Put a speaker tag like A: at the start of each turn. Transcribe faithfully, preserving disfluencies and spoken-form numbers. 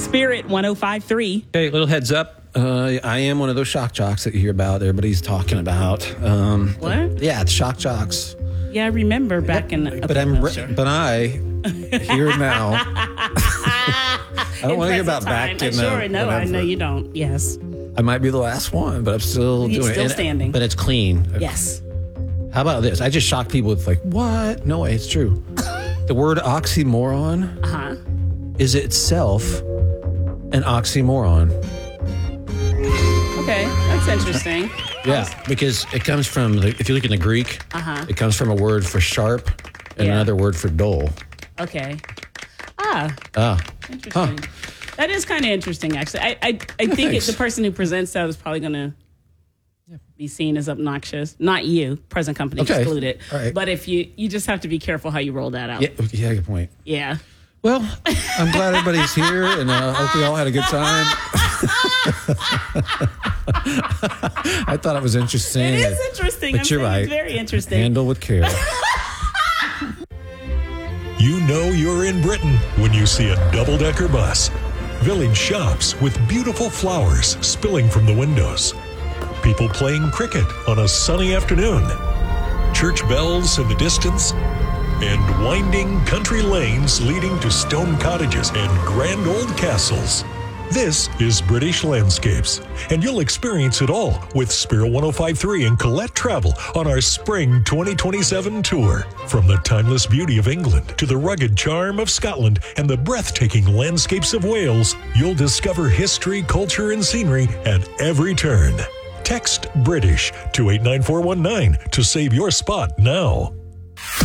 A: Spirit one oh five point three.
B: Hey, little heads up. Uh, I am one of those shock jocks that you hear about. Everybody's talking about. Um,
A: What?
B: Yeah, it's shock jocks.
A: Yeah, I remember back in... Okay,
B: But I'm,
A: no,
B: re-
A: sure.
B: but I here now. I don't want to hear about
A: Present
B: back
A: time.
B: in
A: Sure,
B: uh,
A: no, I
B: whatever.
A: know you don't. Yes.
B: I might be the last one, but I'm still
A: You're
B: doing
A: still
B: it. And-
A: standing.
B: But it's clean.
A: Yes.
B: How about this? I just shock people with like, what? No way, it's true. The word oxymoron
A: Uh-huh.
B: is itself an oxymoron.
A: Okay, that's interesting.
B: Yeah, because it comes from, the, if you look in the Greek,
A: Uh-huh.
B: it comes from a word for sharp and
A: Yeah.
B: another word for dull.
A: Okay. Ah,
B: Ah,
A: interesting. That is kind of interesting, actually. I I, I think it,
B: thanks.
A: the person who presents that is probably going to be seen as obnoxious. Not you, present company
B: Okay.
A: excluded.
B: All right.
A: But if you, you just have to be careful how you roll that out.
B: yeah, yeah, good point.
A: Yeah.
B: Well, I'm glad everybody's here, and I uh, hope we all had a good time. I thought it was interesting.
A: It is interesting.
B: But
A: I'm
B: you're
A: saying
B: right.
A: It's very interesting.
B: Handle with care.
C: You know you're in Britain when you see a double-decker bus. Village shops with beautiful flowers spilling from the windows. People playing cricket on a sunny afternoon. Church bells in the distance. And winding country lanes leading to stone cottages and grand old castles. This is British Landscapes, and you'll experience it all with Spirit one oh five point three and Colette Travel on our Spring twenty twenty-seven tour. From the timeless beauty of England to the rugged charm of Scotland and the breathtaking landscapes of Wales, you'll discover history, culture, and scenery at every turn. Text BRITISH to eight nine four one nine to save your spot now.